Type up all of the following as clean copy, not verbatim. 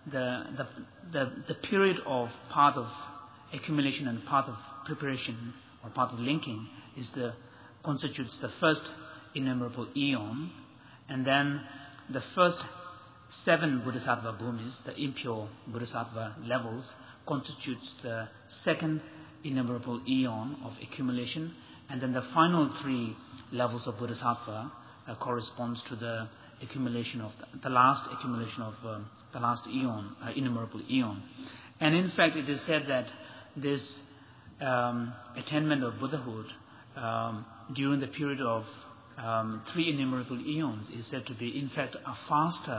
the period of path of accumulation and path of preparation or path of linking constitutes the first innumerable eon, and then the first 7 bodhisattva bhumis, the impure bodhisattva levels, constitutes the second innumerable eon of accumulation, and then the final 3 levels of bodhisattva corresponds to the accumulation of the last accumulation of the last eon, innumerable eon. And in fact, it is said that this attainment of Buddhahood during the period of 3 innumerable eons is said to be, in fact, a faster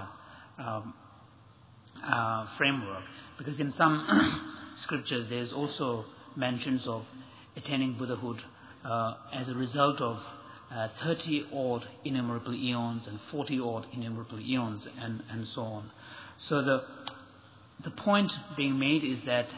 framework, because in some scriptures there is also mentions of attaining Buddhahood as a result of 30-odd innumerable eons and 40-odd innumerable eons and so on. So the point being made is that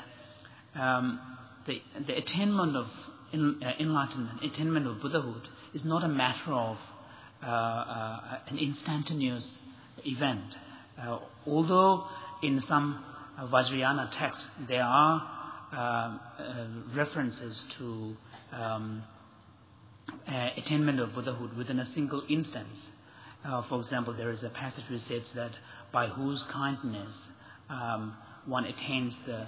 the attainment of enlightenment, attainment of Buddhahood, is not a matter of an instantaneous event. Although in some Vajrayana texts there are references to attainment of Buddhahood within a single instance. For example, there is a passage which says that by whose kindness one attains the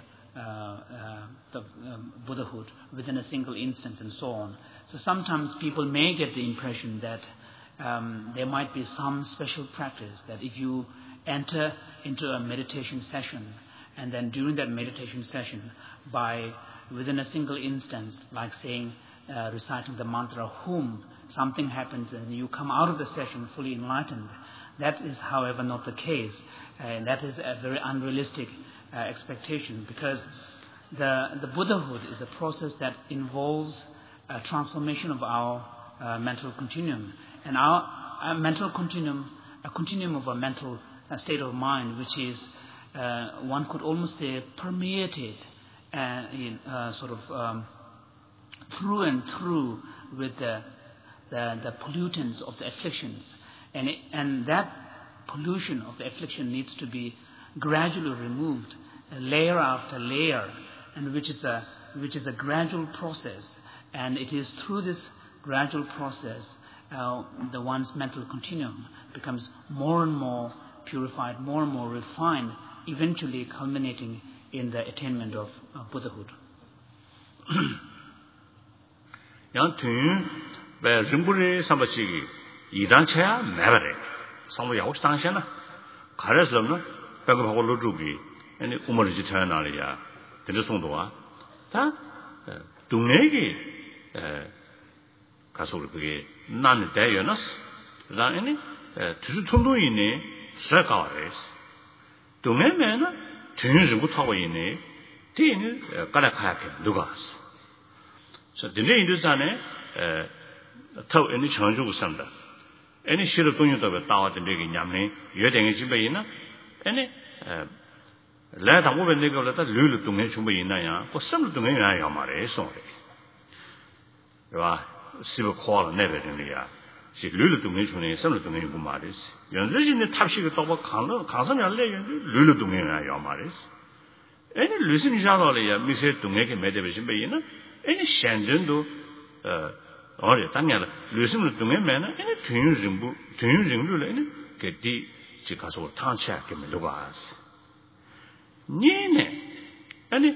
Buddhahood within a single instance, and so on. So sometimes people may get the impression that there might be some special practice, that if you enter into a meditation session, and then during that meditation session, within a single instance, like saying, reciting the mantra Hum, something happens and you come out of the session fully enlightened. That is, however, not the case. And that is a very unrealistic expectation, because the Buddhahood is a process that involves a transformation of our mental continuum. And our mental continuum, a continuum of a mental state of mind, which is, one could almost say, permeated through and through with the pollutants of the afflictions, and that pollution of the affliction needs to be gradually removed, layer after layer, and which is a gradual process. And it is through this gradual process the one's mental continuum becomes more and more purified, more and more refined, eventually culminating in the attainment of Buddhahood. Yang tun be rinpure sambachi idan chaya mebare samlo yawo stangsena karesomna pego hago lojugi ene umorji chana ya de songdoa ta dungegi 가서 그게 나는 대연스 그다음에 두수 통도이네 서가레스 동네면은 전주고 타고 있네 뒤는 까라카야게 누가스 저 dinle 인도산에 터 애니 전주고 산다 애니 시로 동요도 따와 dinle 냠네 여댕이 집에 있나 애니 라다 오베 내가라다 르르 동네 준비 있나야 그 섬 동네 야야 말에 소리 와 시버 코알 내베든이야 시 르르 동네 중에 섬 동네 그 말이지 연주진의 탑식을 또 강선이 알래 르르 동네 야야 말이지 애니 르신이 자라래야 미세 동네게 매대베신 베이나 애니 샹전도 어려 당냐라 르신의 동네면은 애니 균유증부를 애니 그디 지 가서 탕치하게 밀어봐스 니네 아니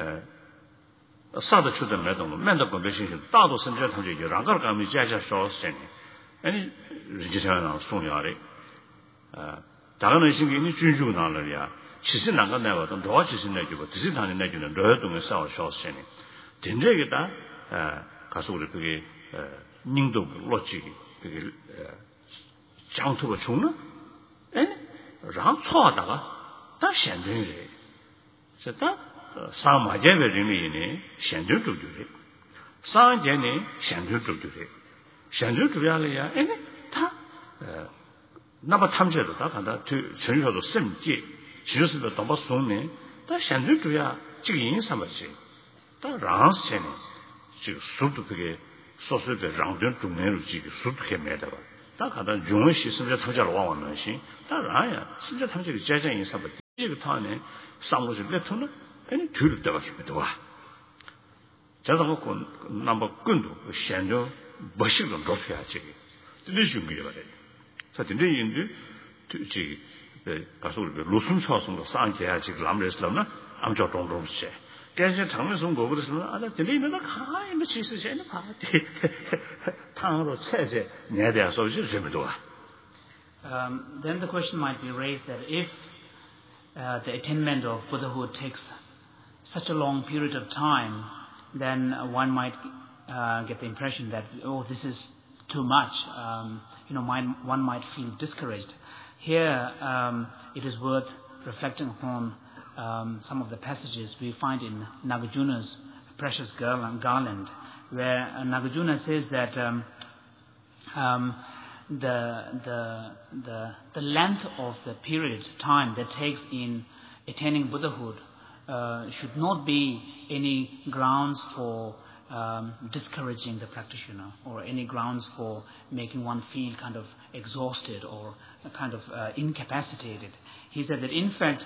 사다 주던 매동 맨도 건배신 다도 선제 통제 여러가를 감이 자자 쇼스네 아니 리지잖아 송야래 다른 의식이 있는 주주고 나려야 지신 나가 내가도 더 지신 내주고 지신 다는 내주는 너동에 싸워 쇼스네 진짜겠다 가서 우리 그게 닝도 로직이 그게 장투가 죽나 아니 랑 초하다가 다 현전이래 자 사마제베 림이네 현전주주래 사제네 현전주주래 현전주야래야 아니 다 나바 탐제도 다 간다 전혀도 심지 지르스도 더 봤었네 다 현전주야 지금 인사마지 다 랑스네 지금 수도 그게 소소베 랑된 중내로 지금 수도 개매다 다 간다 중원 시스템에 탐자로 와왔는 시 다 라야 진짜 탐제를 제자 인사부 이거 타네 상고지 랩토는 아니 줄을 때가 싶어도 와 자서 먹고 남바 끈도 현저 멋있는 높여야지 근데 중요해 봐요 사실 내 인도 지 가서 로순 차선도 상계야지 람레스라나 암저 동동시 그래서 장면성 거부들은 아나 들리는 가이 뭐 지스제는 파티 탕으로 체제 내대해서 지르면도 Then the question might be raised that if the attainment of Buddhahood takes such a long period of time, then one might get the impression that, oh, this is too much. One might feel discouraged. Here, it is worth reflecting upon some of the passages we find in Nagarjuna's Precious Garland, where Nagarjuna says that the length of the period, time that takes in attaining Buddhahood should not be any grounds for discouraging the practitioner or any grounds for making one feel kind of exhausted or kind of incapacitated. He said that in fact,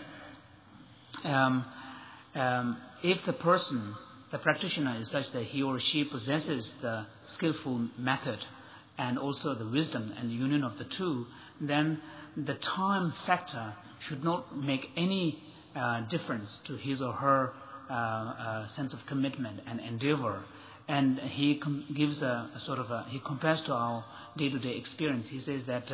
if the practitioner is such that he or she possesses the skillful method and also the wisdom and the union of the two, then the time factor should not make any difference to his or her sense of commitment and endeavor. And he gives he compares to our day-to-day experience. He says that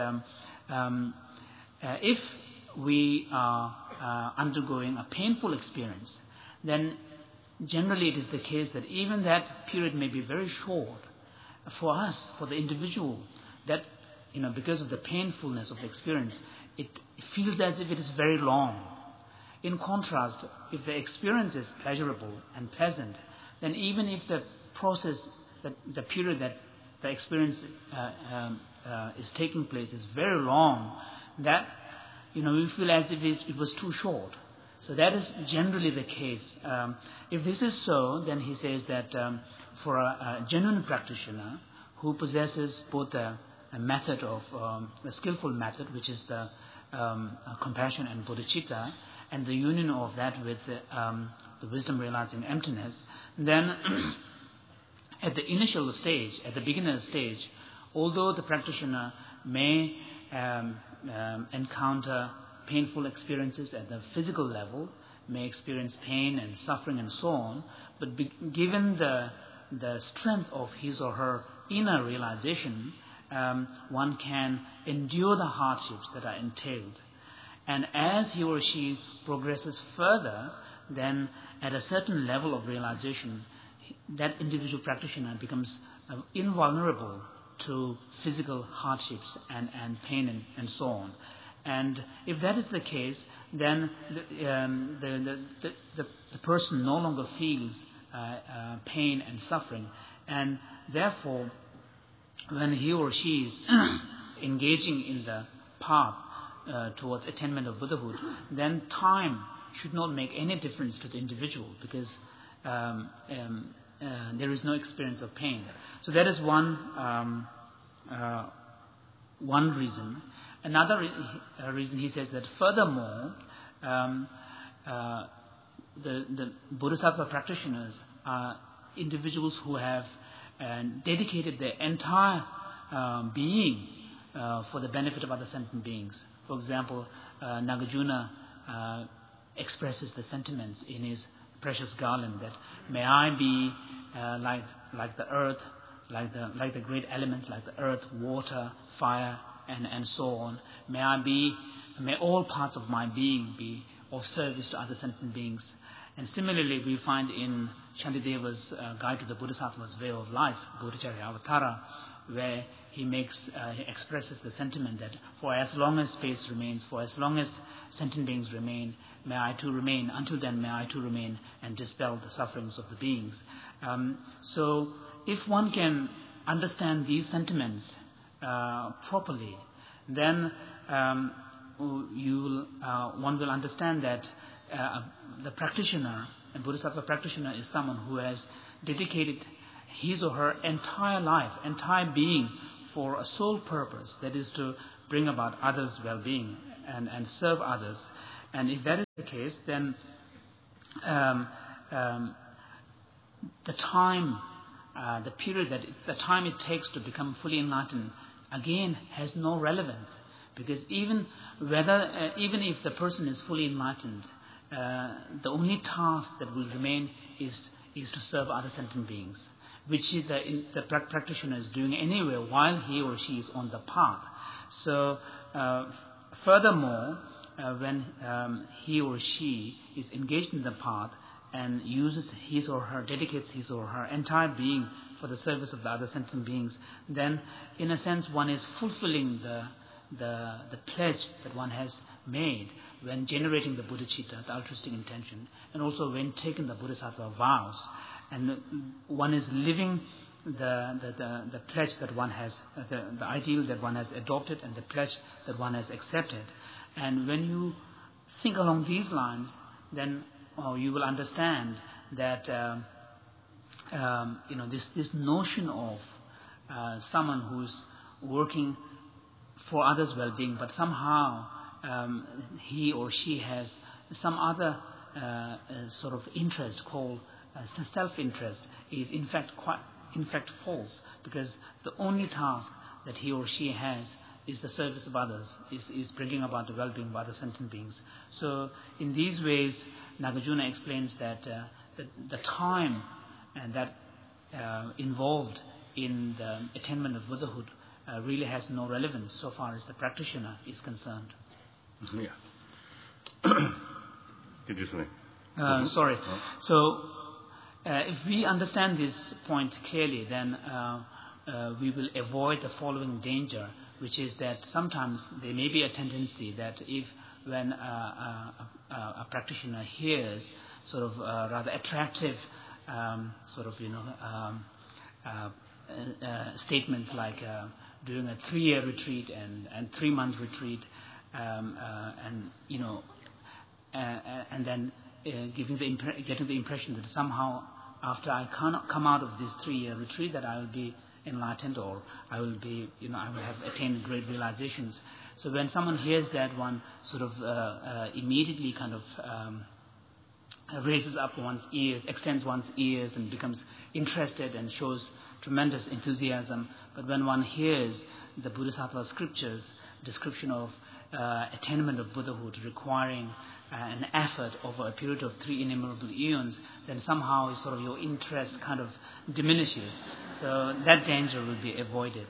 if we are undergoing a painful experience, then generally it is the case that even that period may be very short. For us, for the individual, that because of the painfulness of the experience, it feels as if it is very long. In contrast, if the experience is pleasurable and pleasant, then even if the process, the period that the experience is taking place is very long, that we feel as if it was too short. So that is generally the case. If this is so, then he says that for a genuine practitioner who possesses both a method of the skillful method, which is the compassion and bodhicitta, and the union of that with the wisdom realizing emptiness, then at the initial stage, at the beginner stage, although the practitioner may encounter painful experiences at the physical level, may experience pain and suffering and so on, but given the strength of his or her inner realization, one can endure the hardships that are entailed. And as he or she progresses further, then at a certain level of realization, that individual practitioner becomes invulnerable to physical hardships and pain and so on. And if that is the case, then the person no longer feels pain and suffering, and therefore, when he or she is engaging in the path towards attainment of Buddhahood, then time should not make any difference to the individual, because there is no experience of pain. So that is one reason. Another reason, he says that furthermore, the Bodhisattva practitioners are individuals who have dedicated their entire being for the benefit of other sentient beings. For example, Nagarjuna expresses the sentiments in his Precious Garland that may I be like the earth, like the great elements, like the earth, water, fire, and so on. May all parts of my being be of service to other sentient beings. And similarly, we find in Shantideva's Guide to the Bodhisattva's Way of Life, Bodhicharya Avatara, where he expresses the sentiment that for as long as space remains, for as long as sentient beings remain, may I too remain. Until then, may I too remain and dispel the sufferings of the beings. So, if one can understand these sentiments properly, then one will understand that the practitioner, a Bodhisattva practitioner, is someone who has dedicated his or her entire life, entire being for a sole purpose, that is to bring about others' well-being and serve others. And if that is the case, then the time it takes to become fully enlightened again has no relevance, because even if the person is fully enlightened, the only task that will remain is to serve other sentient beings, which is the practitioner is doing anyway while he or she is on the path. So furthermore, when he or she is engaged in the path and dedicates his or her entire being for the service of the other sentient beings, then in a sense one is fulfilling the pledge that one has made when generating the bodhicitta, the altruistic intention, and also when taking the bodhisattva vows, and one is living the pledge that one has, the ideal that one has adopted, and the pledge that one has accepted. And when you think along these lines, then you will understand that this notion of someone who's working for others' well-being, but somehow he or she has some other sort of interest called self-interest, is in fact false, because the only task that he or she has is the service of others, is bringing about the well-being of other sentient beings. So in these ways, Nagarjuna explains that the time and that involved in the attainment of Buddhahood really has no relevance so far as the practitioner is concerned. Yeah. Did you say? Sorry. So if we understand this point clearly, then we will avoid the following danger, which is that sometimes there may be a tendency that when a practitioner hears sort of rather attractive statements like doing a 3-year retreat and 3-month retreat, and then getting the impression that somehow after I come out of this 3-year retreat that I will be enlightened, or I will be, I will have attained great realizations. So when someone hears that, one sort of immediately kind of raises up one's ears, extends one's ears, and becomes interested and shows tremendous enthusiasm. But when one hears the Bodhisattva scriptures description of attainment of Buddhahood requiring an effort over a period of 3 innumerable eons, then somehow sort of your interest kind of diminishes. So that danger will be avoided.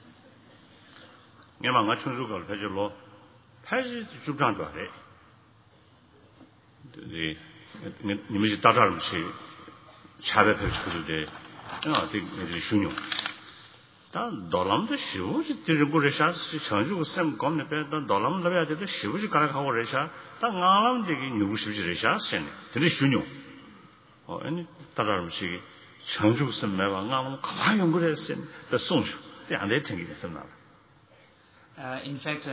dollamda shivuji tiriguresha chanju sem komne pe dollam labya de shivuji karakhago resha ta ngalam de nyugu shivuji resha sen de shunyo ani tadaram shi chanju sem me wa ngalam kha yongure sen de songju de ande tingi de sem na. In fact,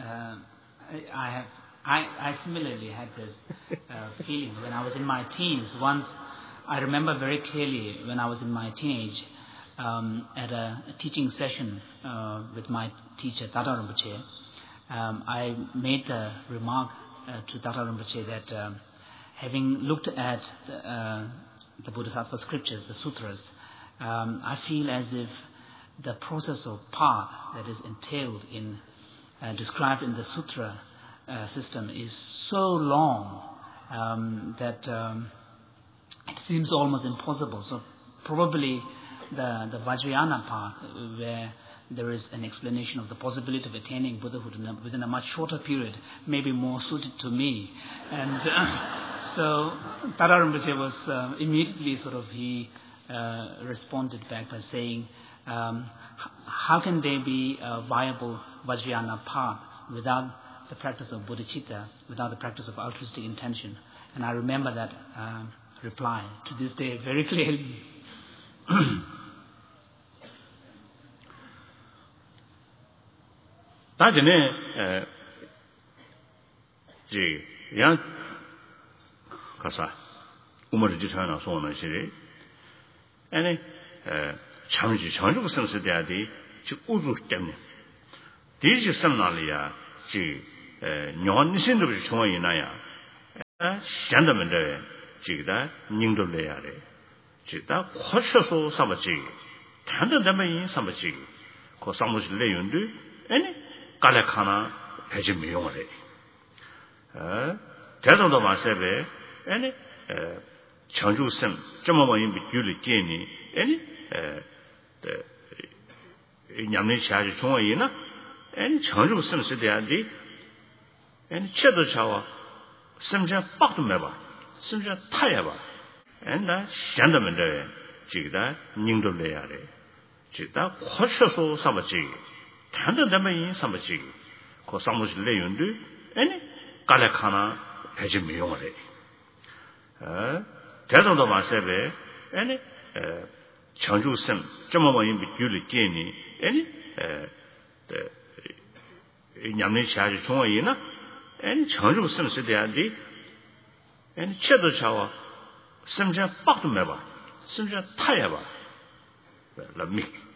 I similarly had this feeling when I was in my teens. Once I remember very clearly when I was in my teenage, at a teaching session with my teacher Tata Rinpoche, I made the remark to Tata Rinpoche that having looked at the Bodhisattva scriptures, the sutras, I feel as if the process of path that is entailed in described in the sutra system is so long that it seems almost impossible. So probably the Vajrayana path, where there is an explanation of the possibility of attaining Buddhahood within a much shorter period, may be more suited to me. And so Tata Rinpoche was immediately he responded back by saying, how can there be a viable Vajrayana path without the practice of bodhicitta, without the practice of altruistic intention? And I remember that reply to this day very clearly. 다전에 양 가사 우머지 지타나 소원은 시리 아니 장주 선수대야디 지 우주 때문에 디지 선날이야 지 녀한 신도 중앙이나야 샹다면데 지다 닝돌래야래 지다 kho셔서 삼아지 단단담이 삼아지 그 삼무실 내용도 아니 깔라카나 배지 미용하래 대성도 마세베 아니 창조성 점어머니 비율이 깨니 아니 냠네 차지 중앙이나 아니 창조성 세대야지 아니 채도 차와 심지어 빡도 매봐 심지어 타야봐 엔나 샹다면데 지다 닝돌래야래 지다 kho셔서 삼아지 단단담이 삼아지 그 삼무실 내용도 아니 깔라카나 배지 미용하래 대성도 마세베 아니 창조성 점어머니 비율이 깨니 아니 냠네 차지 중앙이나 아니 창조성 세대야지 아니 채도 차와 심지어 빡도 매봐 심지어 타야봐 라미